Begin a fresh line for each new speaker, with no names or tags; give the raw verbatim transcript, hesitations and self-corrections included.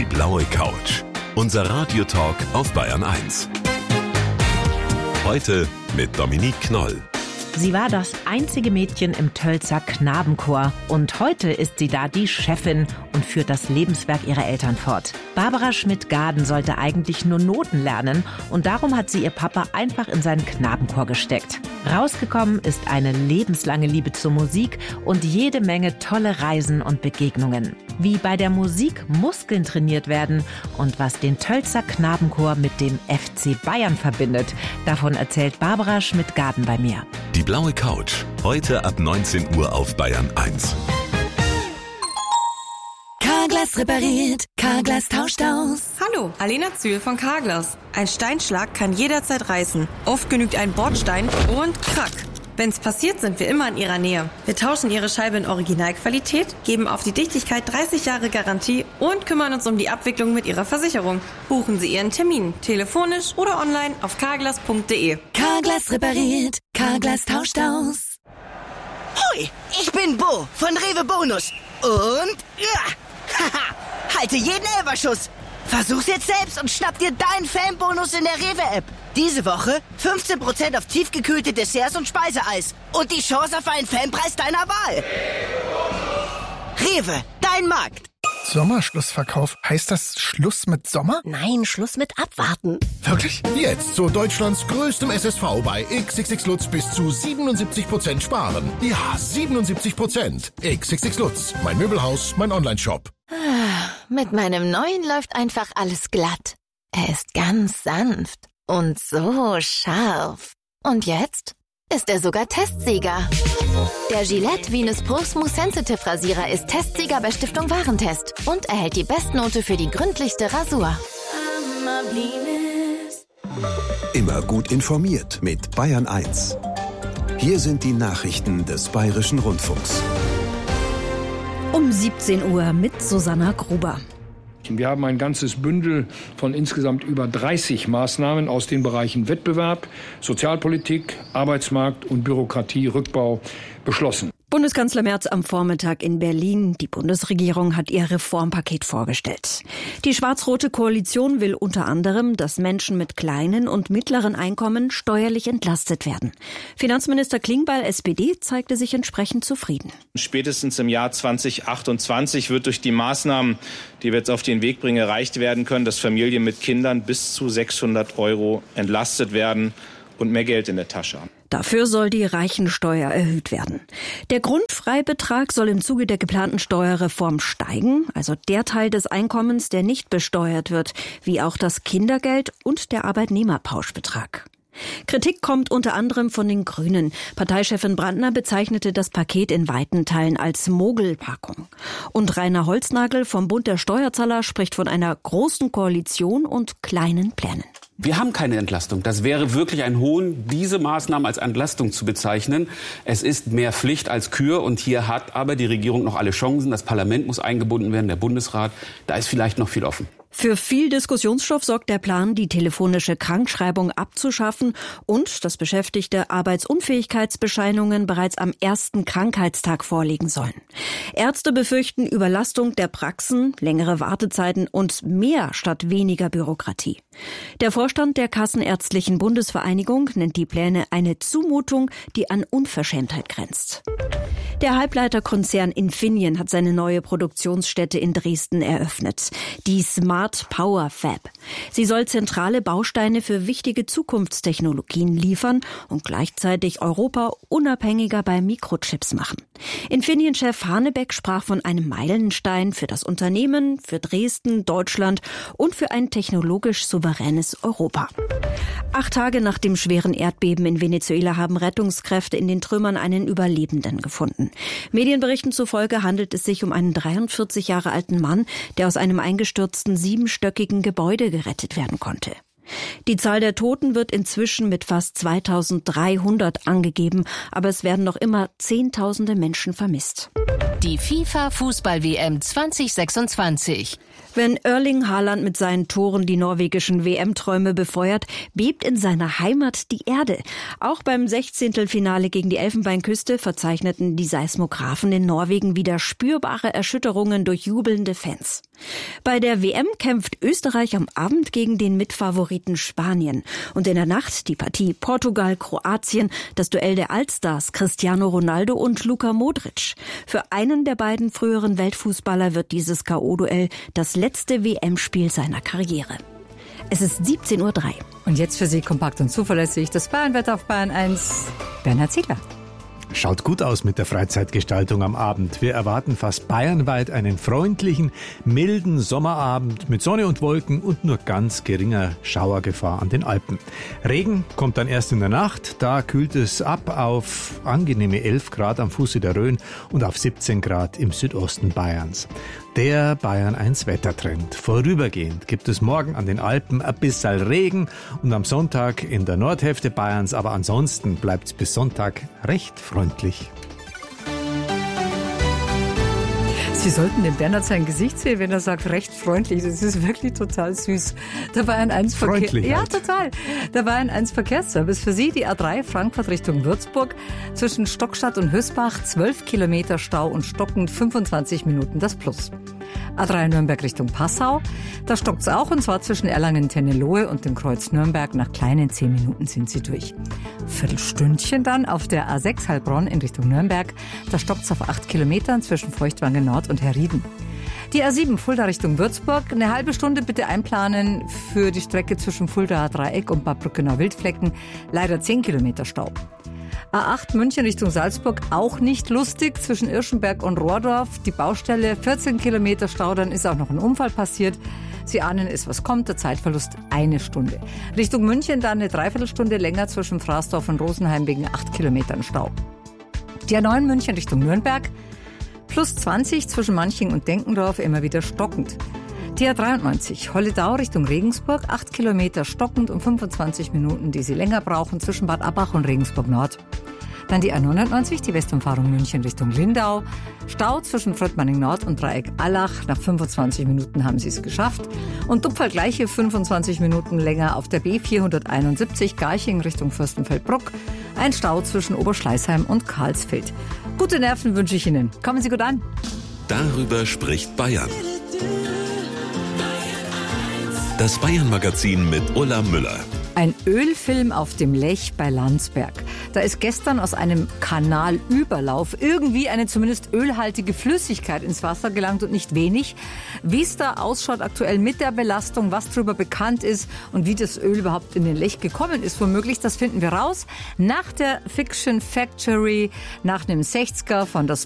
Die blaue Couch. Unser Radiotalk auf Bayern eins. Heute mit Dominique Knoll.
Sie war das einzige Mädchen im Tölzer Knabenchor und heute ist sie da die Chefin und führt das Lebenswerk ihrer Eltern fort. Barbara Schmidt-Gaden sollte eigentlich nur Noten lernen und darum hat sie ihr Papa einfach in seinen Knabenchor gesteckt. Rausgekommen ist eine lebenslange Liebe zur Musik und jede Menge tolle Reisen und Begegnungen. Wie bei der Musik Muskeln trainiert werden und was den Tölzer Knabenchor mit dem F C Bayern verbindet, davon erzählt Barbara Schmidt-Gaden bei mir.
Die blaue Couch. Heute ab neunzehn Uhr auf Bayern eins.
Carglass repariert, Carglass tauscht aus.
Hallo, Alena Zühl von Carglass. Ein Steinschlag kann jederzeit reißen. Oft genügt ein Bordstein und krack. Wenn's passiert, sind wir immer in Ihrer Nähe. Wir tauschen Ihre Scheibe in Originalqualität, geben auf die Dichtigkeit dreißig Jahre Garantie und kümmern uns um die Abwicklung mit Ihrer Versicherung. Buchen Sie Ihren Termin, telefonisch oder online auf carglass punkt de.
Carglass repariert, Carglass tauscht aus.
Hoi, ich bin Bo von Rewe Bonus. Und ja, haha, halte jeden Elferschuss. Versuch's jetzt selbst und schnapp dir deinen Fanbonus in der Rewe-App. Diese Woche fünfzehn Prozent auf tiefgekühlte Desserts und Speiseeis. Und die Chance auf einen Fanpreis deiner Wahl. Rewe, dein Markt.
Sommerschlussverkauf. Heißt das Schluss mit Sommer?
Nein, Schluss mit Abwarten.
Wirklich?
Jetzt zu Deutschlands größtem S S V bei X X X Lutz bis zu siebenundsiebzig Prozent sparen. Ja, siebenundsiebzig Prozent. X X X Lutz, mein Möbelhaus, mein Onlineshop.
Mit meinem neuen läuft einfach alles glatt. Er ist ganz sanft und so scharf. Und jetzt ist er sogar Testsieger. Der Gillette Venus Pro Smooth Sensitive Rasierer ist Testsieger bei Stiftung Warentest und erhält die Bestnote für die gründlichste Rasur.
Immer gut informiert mit Bayern eins. Hier sind die Nachrichten des Bayerischen Rundfunks.
Um siebzehn Uhr mit Susanna Gruber.
Wir haben ein ganzes Bündel von insgesamt über dreißig Maßnahmen aus den Bereichen Wettbewerb, Sozialpolitik, Arbeitsmarkt und Bürokratierückbau beschlossen.
Bundeskanzler Merz am Vormittag in Berlin. Die Bundesregierung hat ihr Reformpaket vorgestellt. Die schwarz-rote Koalition will unter anderem, dass Menschen mit kleinen und mittleren Einkommen steuerlich entlastet werden. Finanzminister Klingbeil, S P D, zeigte sich entsprechend zufrieden.
Spätestens im Jahr zwanzig achtundzwanzig wird durch die Maßnahmen, die wir jetzt auf den Weg bringen, erreicht werden können, dass Familien mit Kindern bis zu sechshundert Euro entlastet werden und mehr Geld in der Tasche haben.
Dafür soll die Reichensteuer erhöht werden. Der Grundfreibetrag soll im Zuge der geplanten Steuerreform steigen, also der Teil des Einkommens, der nicht besteuert wird, wie auch das Kindergeld und der Arbeitnehmerpauschbetrag. Kritik kommt unter anderem von den Grünen. Parteichefin Brandner bezeichnete das Paket in weiten Teilen als Mogelpackung. Und Rainer Holznagel vom Bund der Steuerzahler spricht von einer großen Koalition und kleinen Plänen.
Wir haben keine Entlastung. Das wäre wirklich ein Hohn, diese Maßnahmen als Entlastung zu bezeichnen. Es ist mehr Pflicht als Kür und hier hat aber die Regierung noch alle Chancen. Das Parlament muss eingebunden werden, der Bundesrat. Da ist vielleicht noch viel offen.
Für viel Diskussionsstoff sorgt der Plan, die telefonische Krankschreibung abzuschaffen und dass Beschäftigte Arbeitsunfähigkeitsbescheinigungen bereits am ersten Krankheitstag vorlegen sollen. Ärzte befürchten Überlastung der Praxen, längere Wartezeiten und mehr statt weniger Bürokratie. Der Vorstand der Kassenärztlichen Bundesvereinigung nennt die Pläne eine Zumutung, die an Unverschämtheit grenzt. Der Halbleiterkonzern Infineon hat seine neue Produktionsstätte in Dresden eröffnet. Die Smart Power Fab. Sie soll zentrale Bausteine für wichtige Zukunftstechnologien liefern und gleichzeitig Europa unabhängiger bei Mikrochips machen. Infineon-Chef Hanebeck sprach von einem Meilenstein für das Unternehmen, für Dresden, Deutschland und für ein technologisch souveränes Europa. Acht Tage nach dem schweren Erdbeben in Venezuela haben Rettungskräfte in den Trümmern einen Überlebenden gefunden. Medienberichten zufolge handelt es sich um einen dreiundvierzig Jahre alten Mann, der aus einem eingestürzten siebenstöckigen Gebäude gerettet werden konnte. Die Zahl der Toten wird inzwischen mit fast zweitausenddreihundert angegeben, aber es werden noch immer Zehntausende Menschen vermisst.
Die FIFA-Fußball-W M zwanzig sechsundzwanzig.
Wenn Erling Haaland mit seinen Toren die norwegischen W M-Träume befeuert, bebt in seiner Heimat die Erde. Auch beim Sechzehntelfinale gegen die Elfenbeinküste verzeichneten die Seismographen in Norwegen wieder spürbare Erschütterungen durch jubelnde Fans. Bei der W M kämpft Österreich am Abend gegen den Mitfavoriten Spanien. Und in der Nacht die Partie Portugal-Kroatien, das Duell der Allstars Cristiano Ronaldo und Luka Modric. Für einen der beiden früheren Weltfußballer wird dieses K O-Duell das letzte W M-Spiel seiner Karriere. Es ist siebzehn Uhr drei.
Und jetzt für Sie kompakt und zuverlässig das Bayernwetter auf Bayern eins. Bernhard Ziegler.
Schaut gut aus mit der Freizeitgestaltung am Abend. Wir erwarten fast bayernweit einen freundlichen, milden Sommerabend mit Sonne und Wolken und nur ganz geringer Schauergefahr an den Alpen. Regen kommt dann erst in der Nacht. Da kühlt es ab auf angenehme elf Grad am Fuße der Rhön und auf siebzehn Grad im Südosten Bayerns. Der Bayern eins Wettertrend. Vorübergehend gibt es morgen an den Alpen ein bisschen Regen und am Sonntag in der Nordhälfte Bayerns, aber ansonsten bleibt es bis Sonntag recht freundlich.
Sie sollten dem Bernhard sein Gesicht sehen, wenn er sagt, recht freundlich. Das ist wirklich total süß. Der Bayern eins Verkehr. Ja, halt. Total. Der Bayern eins Verkehrsservice für Sie, die A drei Frankfurt Richtung Würzburg. Zwischen Stockstadt und Hösbach zwölf Kilometer Stau und stockend fünfundzwanzig Minuten das Plus. A drei Nürnberg Richtung Passau. Da stockt's auch, und zwar zwischen Erlangen-Tennelohe und dem Kreuz Nürnberg. Nach kleinen zehn Minuten sind Sie durch. Viertelstündchen dann auf der A sechs Heilbronn in Richtung Nürnberg. Da stockt's auf acht Kilometern zwischen Feuchtwangen Nord und Herrieden. Die A sieben Fulda Richtung Würzburg. Eine halbe Stunde bitte einplanen für die Strecke zwischen Fuldaer Dreieck und Bad Brückenau-Wildflecken. Leider zehn Kilometer Stau. A acht München Richtung Salzburg, auch nicht lustig, zwischen Irschenberg und Rohrdorf. Die Baustelle, vierzehn Kilometer Stau, dann ist auch noch ein Unfall passiert. Sie ahnen es, was kommt, der Zeitverlust eine Stunde. Richtung München dann eine Dreiviertelstunde länger zwischen Fraßdorf und Rosenheim wegen acht Kilometern Stau. Die A neun München Richtung Nürnberg, plus zwanzig zwischen Manching und Denkendorf, immer wieder stockend. Die A dreiundneunzig Holledau Richtung Regensburg, acht Kilometer stockend und fünfundzwanzig Minuten, die Sie länger brauchen, zwischen Bad Abbach und Regensburg Nord. Dann die A neunundneunzig, die Westumfahrung München Richtung Lindau. Stau zwischen Fröttmanning Nord und Dreieck Allach. Nach fünfundzwanzig Minuten haben Sie es geschafft. Und Dupfal gleiche fünfundzwanzig Minuten länger auf der B vierhunderteinundsiebzig Garching Richtung Fürstenfeldbruck. Ein Stau zwischen Oberschleißheim und Karlsfeld. Gute Nerven wünsche ich Ihnen. Kommen Sie gut an.
Darüber spricht Bayern. Das Bayern-Magazin mit Ulla Müller.
Ein Ölfilm auf dem Lech bei Landsberg. Da ist gestern aus einem Kanalüberlauf irgendwie eine zumindest ölhaltige Flüssigkeit ins Wasser gelangt, und nicht wenig. Wie es da ausschaut aktuell mit der Belastung, was darüber bekannt ist und wie das Öl überhaupt in den Lech gekommen ist, womöglich, das finden wir raus nach der Fiction Factory, nach einem sechziger von der